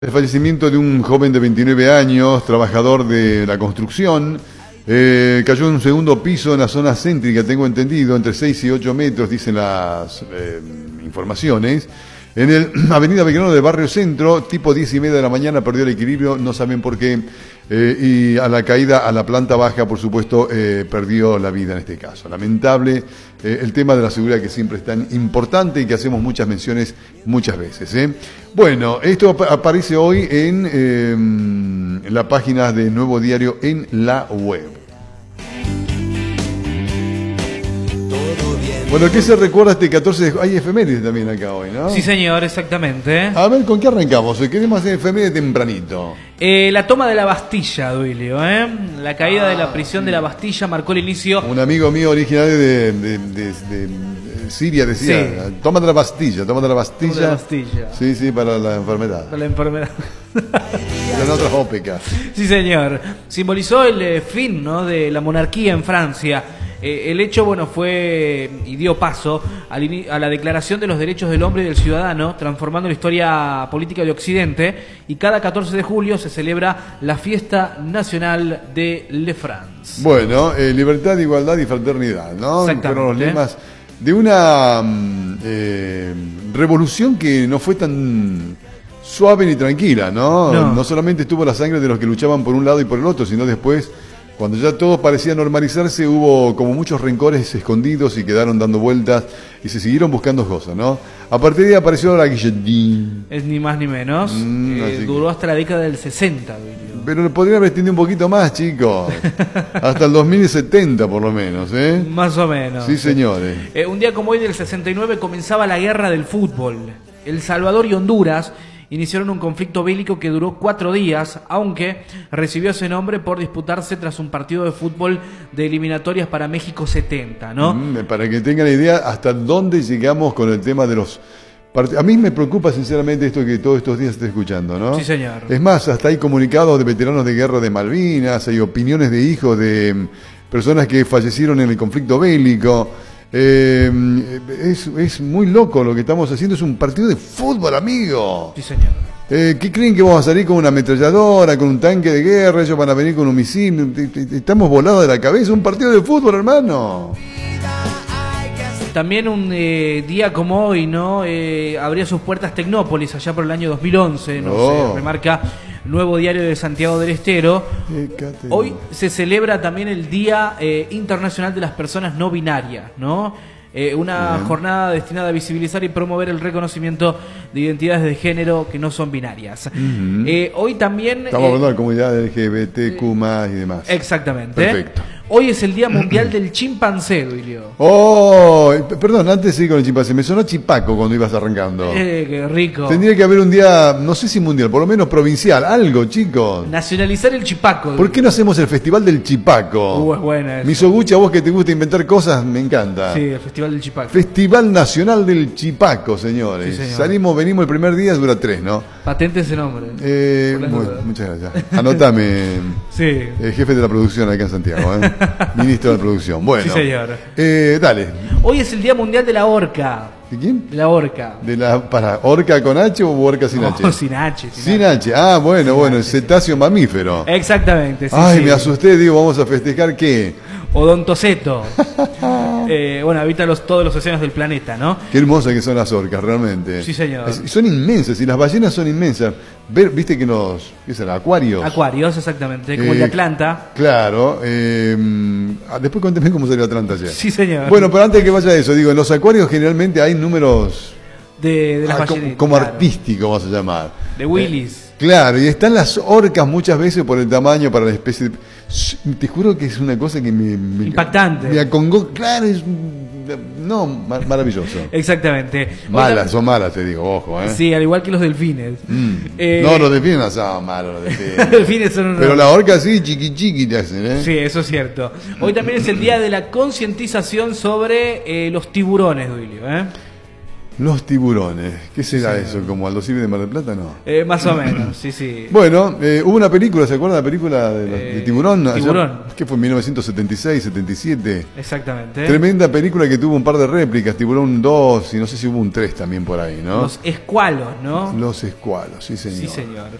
El fallecimiento de un joven de 29 años, trabajador de la construcción, cayó en un segundo piso en la zona céntrica, tengo entendido, entre 6 y 8 metros, dicen las informaciones. En el Avenida Belgrano del Barrio Centro, tipo 10:30 de la mañana, perdió el equilibrio, no saben por qué, y a la caída a la planta baja, por supuesto, perdió la vida en este caso. Lamentable el tema de la seguridad, que siempre es tan importante y que hacemos muchas menciones muchas veces. Bueno, esto aparece hoy en la página de Nuevo Diario en la web. Bueno, ¿qué se recuerda este 14 de julio? Hay efemérides también acá hoy, ¿no? Sí, señor, exactamente. A ver, ¿con qué arrancamos? Queremos hacer efemérides tempranito. La toma de la Bastilla, Duilio, La caída de la prisión de la Bastilla marcó el inicio... Un amigo mío originario de Siria decía, sí. Tómate la Bastilla. Tómate la Bastilla. Sí, para la enfermedad. Para la enfermedad. Eran otras ópecas. Sí, señor. Simbolizó el fin, ¿no?, de la monarquía en Francia. El hecho, fue y dio paso a la Declaración de los Derechos del Hombre y del Ciudadano, transformando la historia política de Occidente, y cada 14 de julio se celebra la Fiesta Nacional de Le France. Bueno, libertad, igualdad y fraternidad, ¿no? Fueron los lemas de una revolución que no fue tan suave ni tranquila, ¿no? No solamente estuvo la sangre de los que luchaban por un lado y por el otro, sino después, cuando ya todo parecía normalizarse, hubo como muchos rencores escondidos y quedaron dando vueltas y se siguieron buscando cosas, ¿no? A partir de ahí apareció la guillotina. Es ni más ni menos. Duró hasta la década del 60. Pero lo podrían haber extendido un poquito más, chicos. Hasta el 2070 por lo menos, ¿eh? Más o menos. Sí, señores. Un día como hoy del 69 comenzaba la guerra del fútbol. El Salvador y Honduras iniciaron un conflicto bélico que duró 4 días, aunque recibió ese nombre por disputarse tras un partido de fútbol de eliminatorias para México 70, ¿no? Para que tengan idea hasta dónde llegamos con el tema de los partidos. A mí me preocupa sinceramente esto que todos estos días se está escuchando, ¿no? Sí, señor. Es más, hasta hay comunicados de veteranos de guerra de Malvinas, hay opiniones de hijos de personas que fallecieron en el conflicto bélico. Es muy loco lo que estamos haciendo. Es un partido de fútbol, amigo. Sí, señor. ¿Qué creen que vamos a salir con una ametralladora, con un tanque de guerra? Ellos van a venir con un misil. Estamos volados de la cabeza. Un partido de fútbol, hermano. También un día como hoy, ¿no? Abría sus puertas Tecnópolis allá por el año 2011. Se remarca Nuevo Diario de Santiago del Estero. Hoy se celebra también el Día Internacional de las Personas No Binarias, ¿no? Una jornada destinada a visibilizar y promover el reconocimiento de identidades de género que no son binarias. Hoy también... Estamos hablando de la comunidad LGBTQ+, y demás. Exactamente. Perfecto. Hoy es el Día Mundial del Chimpancé, Duilio. Oh, perdón, antes de ir con el chimpancé, me sonó chipaco cuando ibas arrancando. Qué rico. Tendría que haber un día, no sé si mundial, por lo menos provincial, algo, chicos. Nacionalizar el chipaco. ¿Por qué no hacemos el Festival del Chipaco? Es buena esa. Misoguchi, a vos que te gusta inventar cosas, me encanta. Sí, el Festival del Chipaco. Festival Nacional del Chipaco, señores. Sí, señor. Venimos el primer día, dura 3, ¿no? Patente ese nombre. Muchas gracias. Anotame. Sí. Jefe de la producción acá en Santiago, Ministro de la producción. Bueno. Sí, señor. Dale. Hoy es el Día Mundial de la Orca. ¿De quién? De la orca. ¿Para orca con H o orca sin H? No, sin H. Sin H. Ah, bueno, el cetáceo mamífero. Exactamente. Sí, me asusté, digo, vamos a festejar ¿qué? Odontoceto. Habita todos los océanos del planeta, ¿no? Qué hermosas que son las orcas, realmente. Sí, señor. Son inmensas, y las ballenas son inmensas. ¿Viste que ¿qué será? Acuarios. Acuarios, exactamente, como el de Atlanta. Claro. Después cuénteme cómo salió Atlanta ayer. Sí, señor. Bueno, pero antes de que vaya eso, digo, en los acuarios generalmente hay números de las ballenitas, como artísticos, vamos a llamar. De Willis. Claro, y están las orcas muchas veces por el tamaño, para la especie de... Te juro que es una cosa que me impactante. Me acongó, claro, es... No, maravilloso. Exactamente. Son malas, te digo, ojo, Sí, al igual que los delfines. No, los delfines no son malos, los delfines. Los delfines son Pero la orca sí, chiqui te hacen, Sí, eso es cierto. Hoy también es el día de la concientización sobre los tiburones, Duilio, Los tiburones. ¿Qué será eso? ¿Como Aldo Civi de Mar del Plata? No. Más o menos, sí, sí. Bueno, hubo una película, ¿se acuerdan la película de Tiburón? Tiburón. ¿Qué fue? 1976, 77. Exactamente. Tremenda película que tuvo un par de réplicas, Tiburón 2 y no sé si hubo un 3 también por ahí, ¿no? Los escualos, ¿no? Los escualos, sí señor. Sí, señor.